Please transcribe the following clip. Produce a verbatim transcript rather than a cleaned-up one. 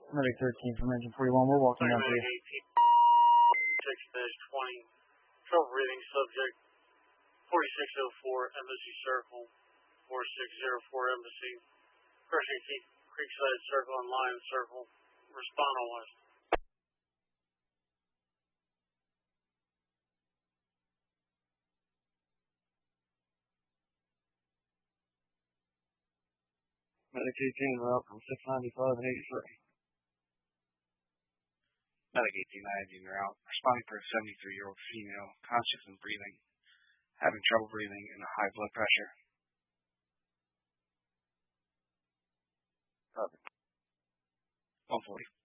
Medic thirteen from Engine forty-one, we're walking down to you. six twenty, trouble breathing subject, forty-six oh four Embassy Circle, four six oh four Embassy, pressure keep Creekside Circle and Lion Circle, respond on west. Medic eighteen, route from six ninety-five and eighty-three. Medic eighteen nineteen route, responding for a seventy-three-year-old female, conscious and breathing, having trouble breathing and high blood pressure. Copy. one forty.